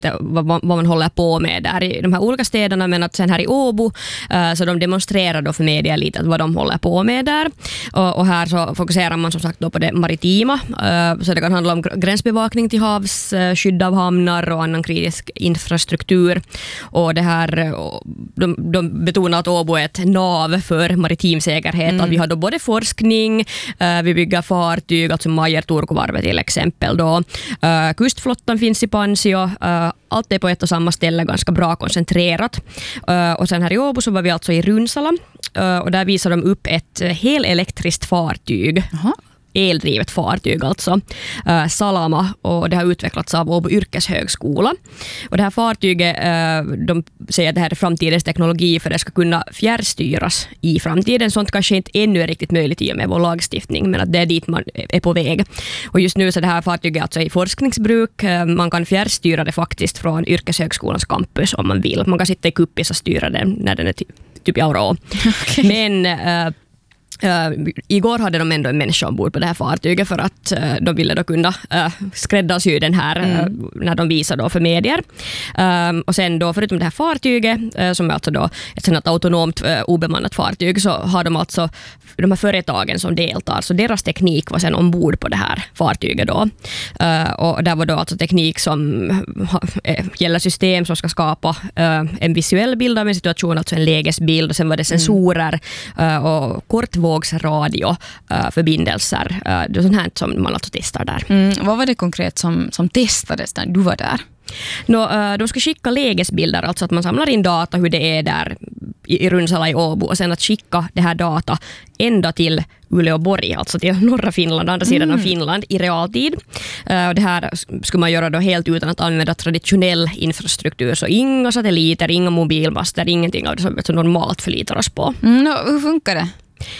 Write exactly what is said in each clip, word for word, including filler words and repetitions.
vad, vad man håller på med där i de här olika städerna, men att sen här i Åbo uh, så de demonstrerar då för media lite att vad de håller på med där. Och, och här så fokuserar man som sagt då på det maritima, uh, så det kan handla om gränsbevakning till havs, uh, skydd av hamnar och annan kritisk infrastruktur. Och det här, de, de betonar att Åbo är ett nav för maritim säkerhet, mm. att vi har då både forskning, uh, vi bygger fartyg, alltså Majer Turkuvarvet till exempel då. Uh, kustflottan finns i Pansio, uh, allt är på ett och samma ställe ganska bra koncentrerat. Uh, och sen här i Åbo så var vi alltså i Runsala, uh, och där visar de upp ett helelektriskt fartyg. Aha. Eldrivet fartyg alltså, uh, Salama, och det har utvecklats av Åbo yrkeshögskola. Och det här fartyget, uh, de säger att det här är framtidens teknologi för det ska kunna fjärrstyras i framtiden. Sånt kanske inte ännu är riktigt möjligt i och med vår lagstiftning, men att det är dit man är på väg. Och just nu så är det här fartyget alltså i forskningsbruk. Uh, man kan fjärrstyra det faktiskt från yrkeshögskolans campus om man vill. Man kan sitta i kuppis och styra den när den är ty- typ i Aurå. Okay. Men uh, Uh, igår hade de ändå en människa ombord på det här fartyget för att uh, de ville då kunna uh, skräddarsy den här mm. uh, när de visar då för medier. Uh, och sen då förutom det här fartyget uh, som är alltså då ett sådant autonomt uh, obemannat fartyg, så har de alltså de här företagen som deltar, så deras teknik var sen ombord på det här fartyget då. Uh, och där var då alltså teknik som uh, gäller system som ska skapa uh, en visuell bild av en situation, alltså en lägesbild, och sen var det sensorer uh, och kortvåg radio uh, förbindelser. Uh, det är sånt här som man alltså testar där. Mm, vad var det konkret som, som testades när du var där? Nå, uh, de ska skicka lägesbilder, alltså att man samlar in data hur det är där i, i Runsala i Åbo, och sen att skicka det här data ända till Uleåborg, alltså till norra Finland, andra sidan mm. av Finland i realtid. Uh, och det här skulle man göra då helt utan att använda traditionell infrastruktur, så inga satelliter, inga mobilmaster, ingenting av det som vi normalt förlitar oss på. Mm, no, hur funkar det?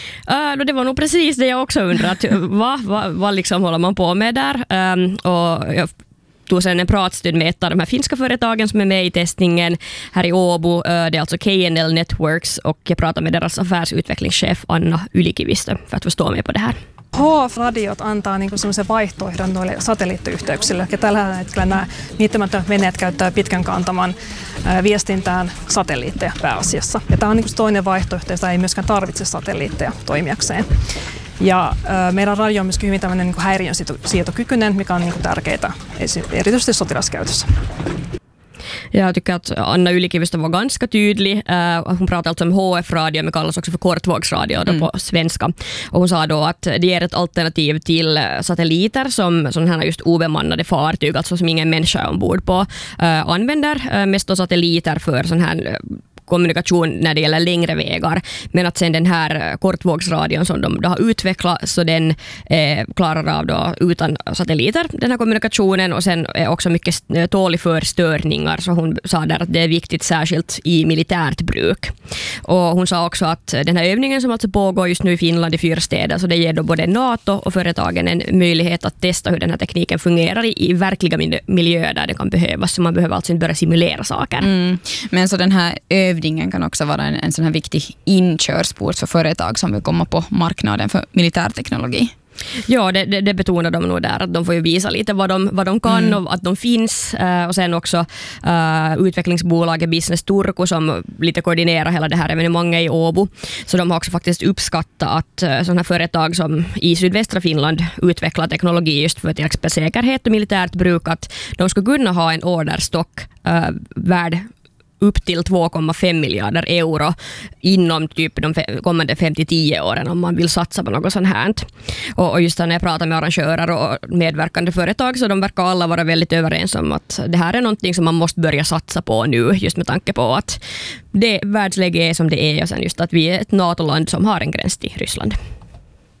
Uh, det var nog precis det jag också undrat. Vad va, va liksom håller man på med där? Um, och jag tog sen en pratstund med ett av de här finska företagen som är med i testningen här i Åbo. Uh, det är alltså K N L Networks, och jag pratade med deras affärsutvecklingschef Anna Ylikivistö för att förstå mig på det här. H F-radiot antaa niinku semmoisen vaihtoehdon noille satelliittiyhteyksille. Ja tällä hetkellä nämä niittämättömät veneet käyttää pitkän kantaman ää, viestintään satelliitteja pääasiassa. Ja tämä on niinku toinen vaihtoehto, jota ei myöskään tarvitse satelliitteja toimijakseen. Ja ää, meidän radio on myöskin hyvin tämmöinen niinku häiriönsietokykyinen, mikä on niinku tärkeää erityisesti sotilaskäytössä. Jag tycker att Anna Ylikivistö var ganska tydlig. Uh, hon pratade alltså om H F-radio, men kallas också för kortvågsradio då mm. på svenska. Och hon sa då att det ger ett alternativ till satelliter som sådana här just obemannade fartyg, alltså som ingen människa är ombord på, uh, använder. Uh, mest då satelliter för sån här uh, kommunikation när det gäller längre vägar, men att sen den här kortvågsradion som de, de har utvecklat, så den eh, klarar av då utan satelliter den här kommunikationen, och sen är också mycket tålig för störningar, så hon sa där att det är viktigt särskilt i militärt bruk. Och hon sa också att den här övningen som alltså pågår just nu i Finland i fyra städer, så det ger då både NATO och företagen en möjlighet att testa hur den här tekniken fungerar i, i verkliga miljöer där det kan behövas, så man behöver alltså inte börja simulera saker. Mm. Men så den här övningen kan också vara en, en sån här viktig inkörsport för företag som vill komma på marknaden för militärteknologi. Ja, det, det, det betonar de nog där, att de får ju visa lite vad de, vad de kan mm. och att de finns. Uh, och sen också uh, utvecklingsbolaget Business Turku som lite koordinerar hela det här evenemanget i Åbo. Så de har också faktiskt uppskattat att uh, sådana här företag som i sydvästra Finland utvecklar teknologi just för till exempel säkerhet och militärt bruk, att de ska kunna ha en orderstock uh, värd upp till två komma fem miljarder euro inom typ de kommande fem till tio åren om man vill satsa på något sånt här. Och just när jag pratar med arrangörer och medverkande företag, så de verkar alla vara väldigt överens om att det här är någonting som man måste börja satsa på nu, just med tanke på att det världsläge är som det är, och sen just att vi är ett NATO-land som har en gräns till Ryssland.